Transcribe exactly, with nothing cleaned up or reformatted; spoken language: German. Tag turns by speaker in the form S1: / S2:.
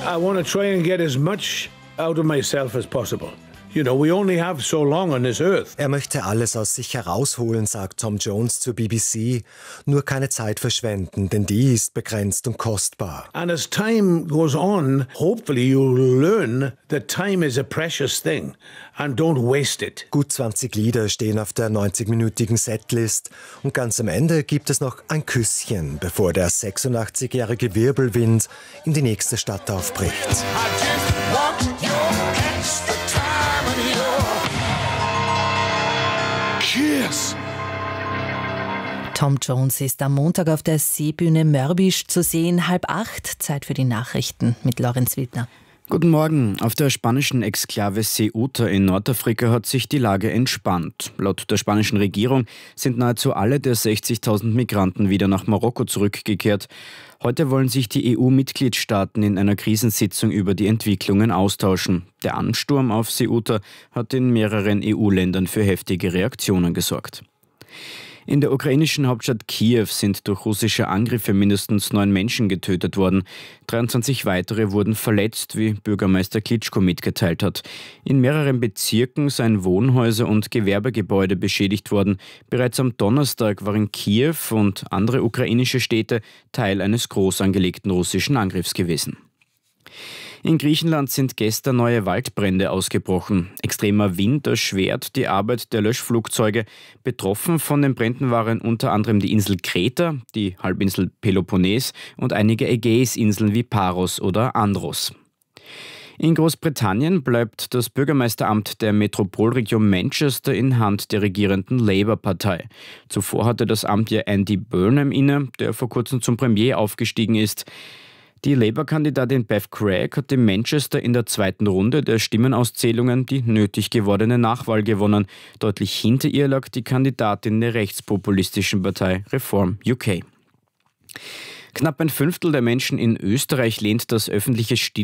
S1: I want to try and get as much out of myself as possible. You know, we only have so long on this earth.
S2: Er möchte alles aus sich herausholen, sagt Tom Jones zur B B C. Nur keine Zeit verschwenden, denn die ist begrenzt und kostbar.
S1: And as time goes on, hopefully you'll learn that time is a precious thing and don't waste it.
S2: Gut zwanzig Lieder stehen auf der neunzig-minütigen Setlist und ganz am Ende gibt es noch ein Küsschen, bevor der sechsundachtzigjährige Wirbelwind in die nächste Stadt aufbricht.
S1: Cheers!
S3: Tom Jones ist am Montag auf der Seebühne Mörbisch zu sehen. Halb acht, Zeit für die Nachrichten mit Lorenz Wildner.
S4: Guten Morgen. Auf der spanischen Exklave Ceuta in Nordafrika hat sich die Lage entspannt. Laut der spanischen Regierung sind nahezu alle der sechzigtausend Migranten wieder nach Marokko zurückgekehrt. Heute wollen sich die E U-Mitgliedstaaten in einer Krisensitzung über die Entwicklungen austauschen. Der Ansturm auf Ceuta hat in mehreren E U-Ländern für heftige Reaktionen gesorgt. In der ukrainischen Hauptstadt Kiew sind durch russische Angriffe mindestens neun Menschen getötet worden. dreiundzwanzig weitere wurden verletzt, wie Bürgermeister Klitschko mitgeteilt hat. In mehreren Bezirken seien Wohnhäuser und Gewerbegebäude beschädigt worden. Bereits am Donnerstag waren Kiew und andere ukrainische Städte Teil eines groß angelegten russischen Angriffs gewesen. In Griechenland sind gestern neue Waldbrände ausgebrochen. Extremer Wind erschwert die Arbeit der Löschflugzeuge. Betroffen von den Bränden waren unter anderem die Insel Kreta, die Halbinsel Peloponnes und einige Ägäisinseln wie Paros oder Andros. In Großbritannien bleibt das Bürgermeisteramt der Metropolregion Manchester in Hand der regierenden Labour-Partei. Zuvor hatte das Amt ja Andy Burnham inne, der vor kurzem zum Premier aufgestiegen ist. Die Labour-Kandidatin Bev Craig hat in Manchester in der zweiten Runde der Stimmenauszählungen die nötig gewordene Nachwahl gewonnen. Deutlich hinter ihr lag die Kandidatin der rechtspopulistischen Partei Reform U K. Knapp ein Fünftel der Menschen in Österreich lehnt das öffentliche